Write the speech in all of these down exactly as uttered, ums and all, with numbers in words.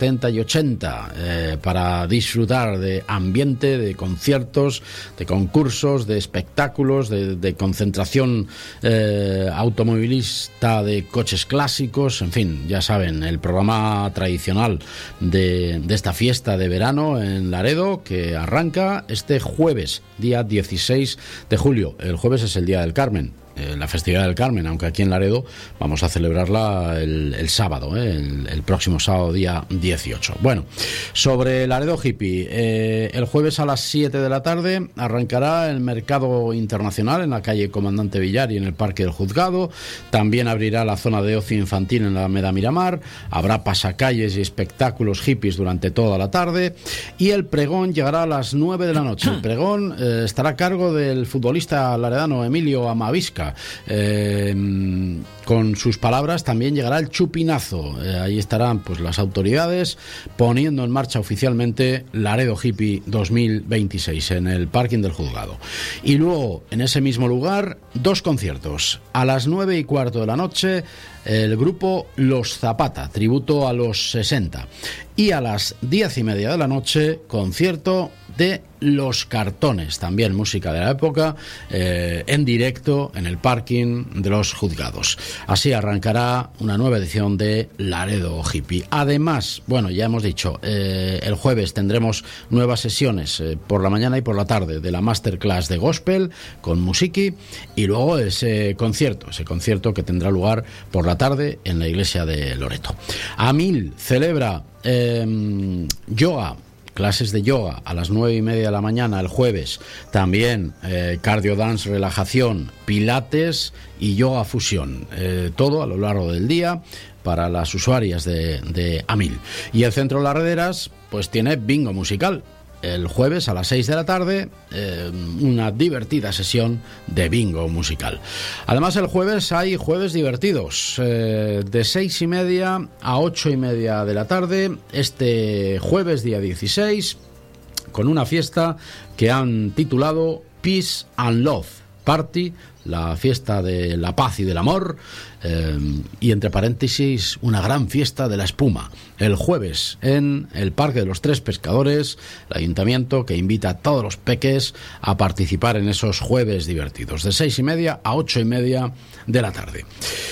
setenta y ochenta eh, para disfrutar de ambiente, de conciertos, de concursos, de espectáculos, de, de concentración eh, automovilista de coches clásicos, en fin, ya saben, el programa tradicional de, de esta fiesta de verano en Laredo, que arranca este jueves, día dieciséis de julio. El jueves es el Día del Carmen, eh, la festividad del Carmen, aunque aquí en Laredo vamos a celebrarla el, el sábado, eh, el, el próximo sábado, día dieciocho. Bueno, sobre Laredo Hippie, eh, el jueves a las siete de la tarde arrancará el mercado internacional en la calle Comandante Villar y en el Parque del Juzgado. También abrirá la zona de ocio infantil en la Alameda Miramar. Habrá pasacalles y espectáculos hippies durante toda la tarde, y el pregón llegará a las nueve de la noche. El pregón eh, estará a cargo del futbolista laredano Emilio Amavisca. Eh, con sus palabras también llegará el chupinazo. Eh, ahí estarán pues las autoridades poniendo en marcha oficialmente Laredo Hippie dos mil veintiséis en el parking del Juzgado. Y luego, en ese mismo lugar, dos conciertos. A las nueve y cuarto de la noche, el grupo Los Zapata, tributo a los sesenta. Y a las diez y media de la noche, concierto de Los Cartones, también música de la época, eh, en directo en el parking de los Juzgados. Así arrancará una nueva edición de Laredo Hippie. Además, bueno, ya hemos dicho, eh, el jueves tendremos nuevas sesiones eh, por la mañana y por la tarde de la masterclass de gospel con Musiki, y luego ese concierto, ese concierto que tendrá lugar por la tarde en la iglesia de Loreto. Amil celebra eh, yoga, clases de yoga a las nueve y media de la mañana el jueves. También eh, cardio dance, relajación, pilates y yoga fusión. Eh, todo a lo largo del día para las usuarias de, de Amil. Y el Centro Larrederas pues tiene bingo musical. El jueves a las seis de la tarde, eh, una divertida sesión de bingo musical. Además, el jueves hay jueves divertidos, eh, de seis y media a ocho y media de la tarde, este jueves día dieciséis, con una fiesta que han titulado Peace and Love Party, la fiesta de la paz y del amor, eh, y entre paréntesis, una gran fiesta de la espuma. El jueves en el Parque de los Tres Pescadores, el ayuntamiento que invita a todos los peques a participar en esos jueves divertidos, de seis y media a ocho y media de la tarde.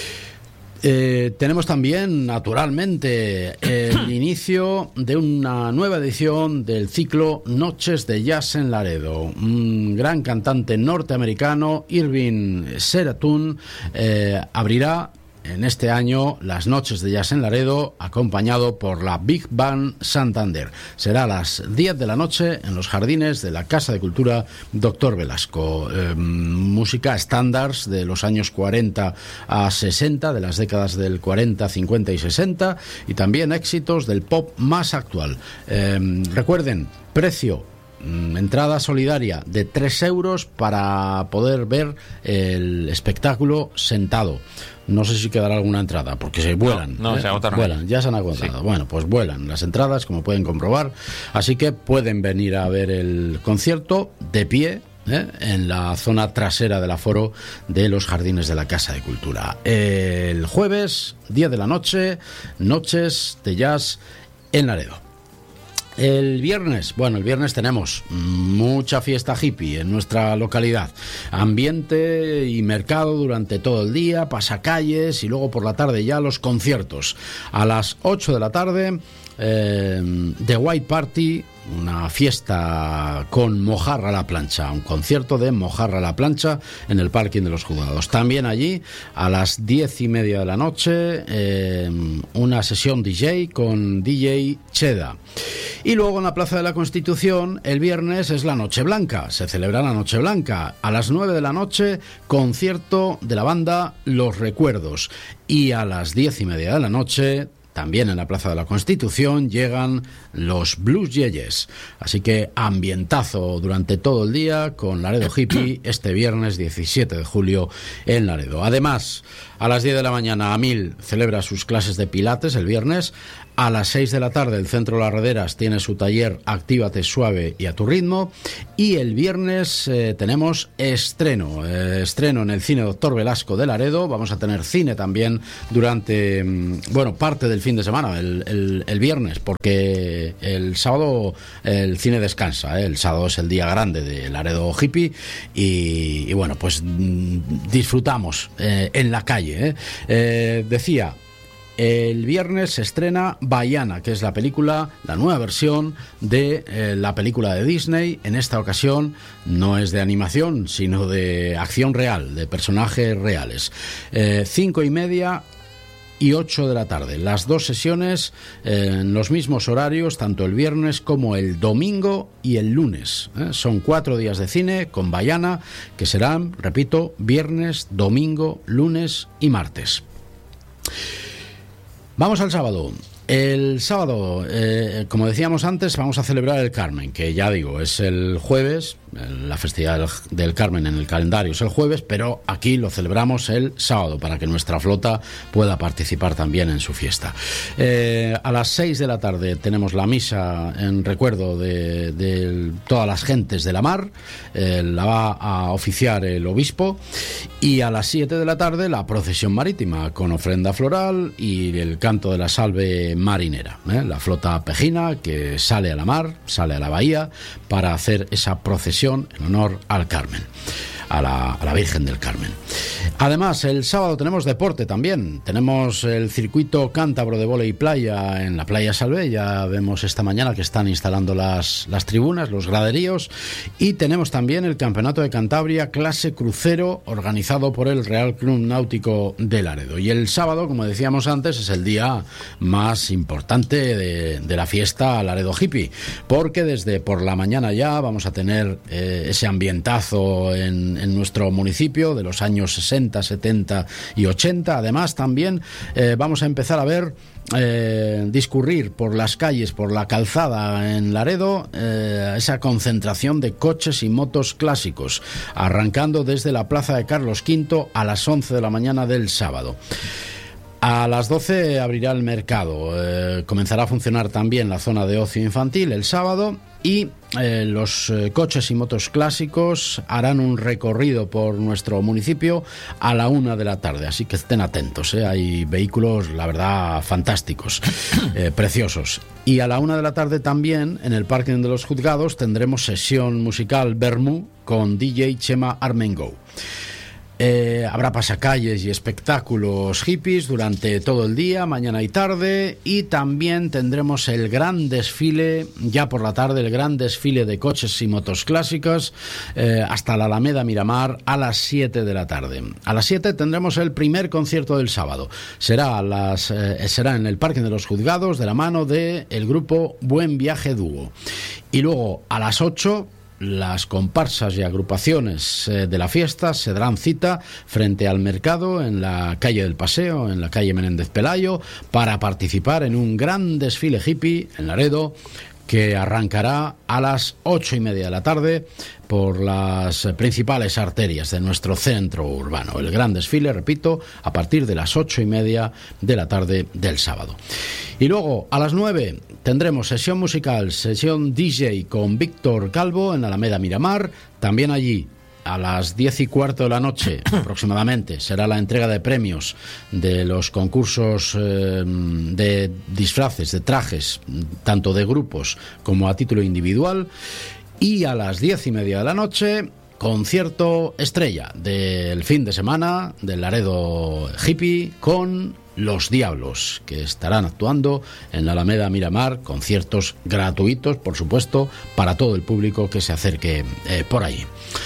Eh, tenemos también, naturalmente, el inicio de una nueva edición del ciclo Noches de Jazz en Laredo. Un gran cantante norteamericano, Irving Seratun, eh, abrirá en este año las Noches de Jazz en Laredo, acompañado por la Big Band Santander. Será a las diez de la noche en los jardines de la Casa de Cultura Doctor Velasco. Eh, música estándares de los años cuarenta a sesenta, de las décadas del cuarenta, cincuenta y sesenta, y también éxitos del pop más actual. Eh, recuerden, precio, entrada solidaria de tres euros para poder ver el espectáculo sentado. No sé si quedará alguna entrada, porque se vuelan. No, no ¿eh? se agotaron. Vuelan, ya se han agotado. Sí. Bueno, pues vuelan las entradas, como pueden comprobar. Así que pueden venir a ver el concierto de pie, ¿eh? en la zona trasera del aforo de los jardines de la Casa de Cultura. El jueves, diez de la noche, Noches de Jazz en Laredo. El viernes, bueno, el viernes tenemos mucha fiesta hippie en nuestra localidad. Ambiente y mercado durante todo el día, pasacalles, y luego por la tarde ya los conciertos. A las ocho de la tarde, eh, The White Party, una fiesta con mojarra a la plancha, un concierto de mojarra a la plancha en el parking de los Juzgados. También allí, a las diez y media de la noche, eh, una sesión D J con D J Cheda. Y luego en la Plaza de la Constitución, el viernes es la Noche Blanca, se celebra la Noche Blanca. A las nueve de la noche, concierto de la banda Los Recuerdos. Y a las diez y media de la noche, también en la Plaza de la Constitución, llegan los Blues Yeyes. Así que ambientazo durante todo el día con Laredo Hippie este viernes diecisiete de julio en Laredo. Además, a las diez de la mañana, Amil celebra sus clases de pilates el viernes. A las seis de la tarde, el Centro Larrederas tiene su taller Actívate Suave y a tu ritmo. Y el viernes eh, tenemos estreno, eh, estreno en el Cine Doctor Velasco de Laredo. Vamos a tener cine también durante, bueno, parte del fin fin de semana, el, el, el viernes, porque el sábado el cine descansa, ¿eh? El sábado es el día grande de Laredo Hippie y, y bueno, pues disfrutamos eh, en la calle, ¿eh? Eh, decía, el viernes se estrena Vaiana, que es la película, la nueva versión de eh, la película de Disney. En esta ocasión no es de animación, sino de acción real, de personajes reales. Eh, cinco y media y ocho de la tarde. Las dos sesiones eh, en los mismos horarios, tanto el viernes como el domingo y el lunes. ¿eh? Son cuatro días de cine con Vaiana, que serán, repito, viernes, domingo, lunes y martes. Vamos al sábado. El sábado, eh, como decíamos antes, vamos a celebrar el Carmen, que ya digo, es el jueves, la festividad del, del Carmen en el calendario es el jueves, pero aquí lo celebramos el sábado para que nuestra flota pueda participar también en su fiesta. Eh, a las seis de la tarde tenemos la misa en recuerdo de, de todas las gentes de la mar, eh, la va a oficiar el obispo, y a las siete de la tarde la procesión marítima con ofrenda floral y el canto de la salve marinera, ¿eh? La flota pejina que sale a la mar, sale a la bahía para hacer esa procesión en honor al Carmen, a la, a la Virgen del Carmen. Además, el sábado tenemos deporte también. Tenemos el circuito cántabro de vóley playa en la playa Salvé. Ya vemos esta mañana que están instalando las, las tribunas, los graderíos. Y tenemos también el Campeonato de Cantabria clase crucero organizado por el Real Club Náutico de Laredo. Y el sábado, como decíamos antes, es el día más importante de, de la fiesta Laredo Hippie, porque desde por la mañana ya vamos a tener eh, ese ambientazo en, en nuestro municipio de los años sesenta, setenta y ochenta. Además también eh, vamos a empezar a ver eh, discurrir por las calles, por la calzada en Laredo, eh, esa concentración de coches y motos clásicos, arrancando desde la plaza de Carlos quinto a las once de la mañana del sábado. A las doce abrirá el mercado, eh, comenzará a funcionar también la zona de ocio infantil el sábado y eh, los eh, coches y motos clásicos harán un recorrido por nuestro municipio a la una de la tarde, así que estén atentos, ¿eh? Hay vehículos, la verdad, fantásticos, eh, preciosos. Y a la una de la tarde también en el parking de los juzgados tendremos sesión musical Bermú con D J Chema Armengo. Eh, habrá pasacalles y espectáculos hippies durante todo el día, mañana y tarde, y también tendremos el gran desfile, ya por la tarde, el gran desfile de coches y motos clásicas eh, hasta la Alameda Miramar a las siete de la tarde. A las siete tendremos el primer concierto del sábado. Será, a las, eh, será en el Parque de los Juzgados de la mano del grupo Buen Viaje Dúo. Y luego a las ocho... las comparsas y agrupaciones eh, de la fiesta se darán cita frente al mercado en la calle del Paseo, en la calle Menéndez Pelayo, para participar en un gran desfile hippie en Laredo que arrancará a las ocho y media de la tarde por las principales arterias de nuestro centro urbano. El gran desfile, repito, a partir de las ocho y media de la tarde del sábado. Y luego, a las nueve, tendremos sesión musical, sesión D J con Víctor Calvo en Alameda Miramar. También allí, a las diez y cuarto de la noche aproximadamente, será la entrega de premios de los concursos eh, de disfraces, de trajes, tanto de grupos como a título individual. Y a las diez y media de la noche, concierto estrella del fin de semana del Laredo Hippie con Los Diablos, que estarán actuando en la Alameda Miramar, conciertos gratuitos, por supuesto, para todo el público que se acerque eh, por allí.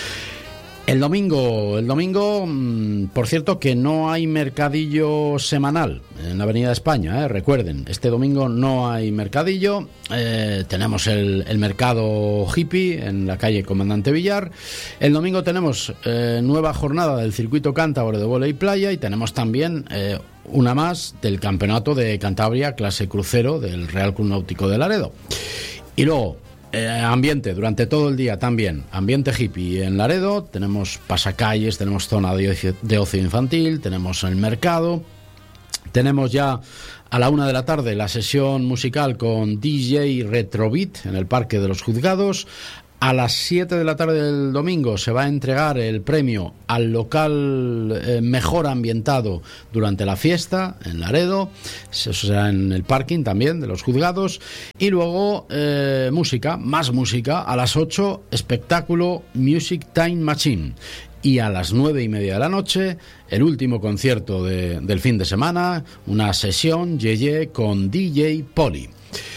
El domingo, el domingo, por cierto, que no hay mercadillo semanal en la Avenida de España, ¿eh? Recuerden, este domingo no hay mercadillo, eh, tenemos el, el mercado hippie en la calle Comandante Villar. El domingo tenemos eh, nueva jornada del circuito cántabro de vóley playa y tenemos también eh, una más del Campeonato de Cantabria clase crucero del Real Club Náutico de Laredo. Y luego, Eh, ambiente, durante todo el día también, ambiente hippie en Laredo, tenemos pasacalles, tenemos zona de ocio, de ocio infantil, tenemos el mercado, tenemos ya a la una de la tarde la sesión musical con D J Retrobeat en el Parque de los Juzgados. A las siete de la tarde del domingo se va a entregar el premio al local eh, mejor ambientado durante la fiesta en Laredo. Eso será en el parking también de los juzgados. Y luego eh, música, más música. A las ocho, espectáculo Music Time Machine. Y a las nueve y media de la noche, el último concierto de, del fin de semana, una sesión Yeye con D J Poli.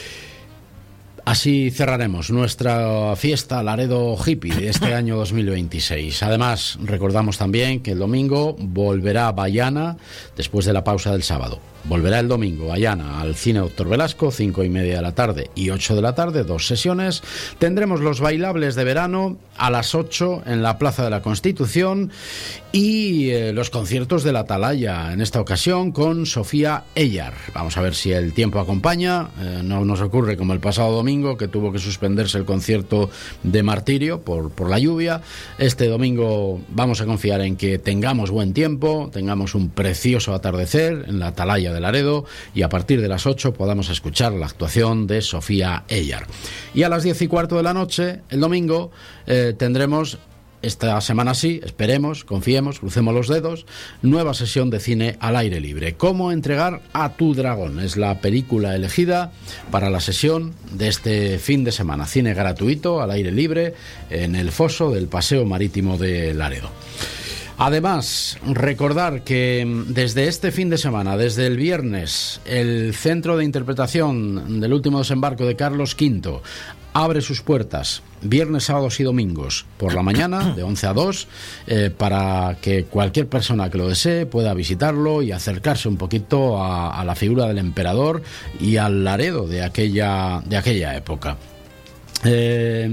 Así cerraremos nuestra fiesta Laredo Hippie de este año dos mil veintiséis. Además, recordamos también que el domingo volverá Bayana después de la pausa del sábado. Volverá el domingo Bayana al Cine Doctor Velasco, cinco y media de la tarde y ocho de la tarde, dos sesiones. Tendremos los bailables de verano a las ocho en la Plaza de la Constitución y eh, los conciertos de la Atalaya, en esta ocasión con Sofía Ellar. Vamos a ver si el tiempo acompaña. Eh, no nos ocurre como el pasado domingo, que tuvo que suspenderse el concierto de Martirio por, por la lluvia. Este domingo vamos a confiar en que tengamos buen tiempo, tengamos un precioso atardecer en la Atalaya de Laredo y a partir de las ocho podamos escuchar la actuación de Sofía Ellar. Y a las diez y cuarto de la noche, el domingo, eh, tendremos, esta semana sí, esperemos, confiemos, crucemos los dedos, nueva sesión de cine al aire libre. ¿Cómo entregar a tu dragón? Es la película elegida para la sesión de este fin de semana. Cine gratuito al aire libre en el foso del Paseo Marítimo de Laredo. Además, recordar que desde este fin de semana, desde el viernes, el Centro de Interpretación del Último Desembarco de Carlos quinto abre sus puertas viernes, sábados y domingos por la mañana, de once a dos, eh, para que cualquier persona que lo desee pueda visitarlo y acercarse un poquito a, a la figura del emperador y al Laredo de aquella, de aquella época. Eh,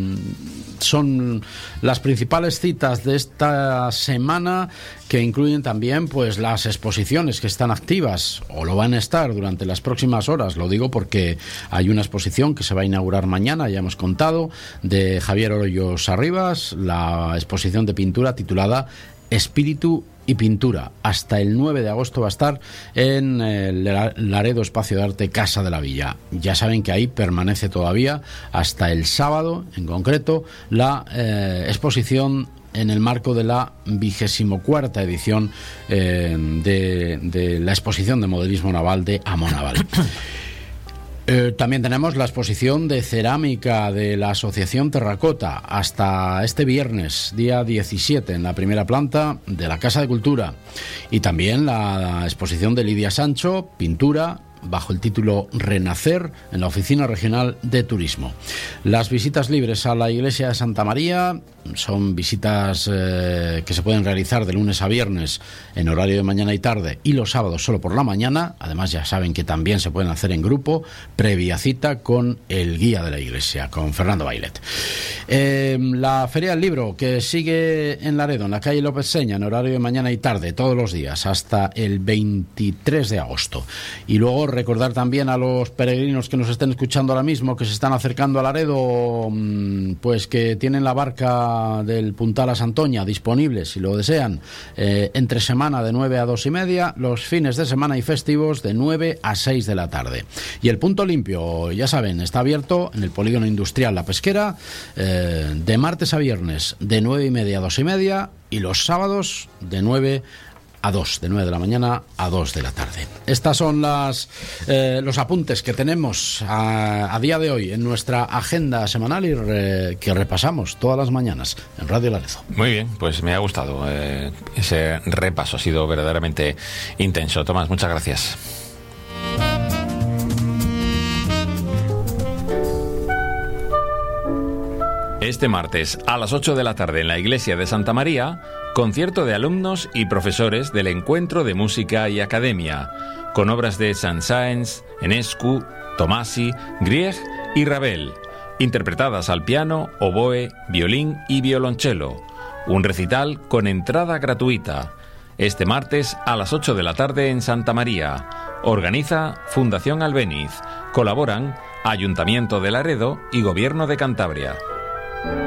son las principales citas de esta semana, que incluyen también pues las exposiciones que están activas o lo van a estar durante las próximas horas. Lo digo porque hay una exposición que se va a inaugurar mañana, ya hemos contado, de Javier Hoyos Arribas, la exposición de pintura titulada Espíritu y Pintura. Hasta el nueve de agosto va a estar en el Laredo Espacio de Arte Casa de la Villa. Ya saben que ahí permanece todavía hasta el sábado, en concreto, la eh, exposición en el marco de la vigésimo cuarta edición eh, de, de la exposición de modelismo naval de Amonaval. Eh, también tenemos la exposición de cerámica de la Asociación Terracota hasta este viernes, día diecisiete, en la primera planta de la Casa de Cultura. Y también la exposición de Lidia Sancho, pintura, bajo el título Renacer, en la Oficina Regional de Turismo. Las visitas libres a la iglesia de Santa María son visitas eh, que se pueden realizar de lunes a viernes en horario de mañana y tarde, y los sábados solo por la mañana. Además, ya saben que también se pueden hacer en grupo, previa cita con el guía de la iglesia, con Fernando Bailet. Eh, la Feria del Libro, que sigue en Laredo, en la calle López Seña, en horario de mañana y tarde, todos los días, hasta el veintitrés de agosto. Y luego recordar también a los peregrinos que nos estén escuchando ahora mismo, que se están acercando a Laredo, pues que tienen la barca del Puntal a Santoña disponible, si lo desean, eh, entre semana de nueve a dos y media, los fines de semana y festivos de nueve a seis de la tarde. Y el Punto Limpio, ya saben, está abierto en el Polígono Industrial La Pesquera, eh, de martes a viernes de nueve y media a dos y media, y los sábados de nueve a dos, de nueve de la mañana a dos de la tarde. Estas son las eh, los apuntes que tenemos a, a día de hoy en nuestra agenda semanal y re, que repasamos todas las mañanas en Radio Laredo. Muy bien, pues me ha gustado eh, ese repaso, ha sido verdaderamente intenso. Tomás, muchas gracias. Este martes a las ocho de la tarde en la iglesia de Santa María, concierto de alumnos y profesores del Encuentro de Música y Academia, con obras de Saint-Saëns, Enescu, Tomasi, Grieg y Ravel, interpretadas al piano, oboe, violín y violonchelo. Un recital con entrada gratuita. Este martes a las ocho de la tarde en Santa María. Organiza Fundación Albéniz. Colaboran Ayuntamiento de Laredo y Gobierno de Cantabria.